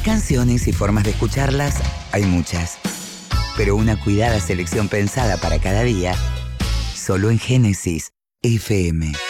Canciones y formas de escucharlas hay muchas, pero una cuidada selección pensada para cada día, solo en Génesis FM.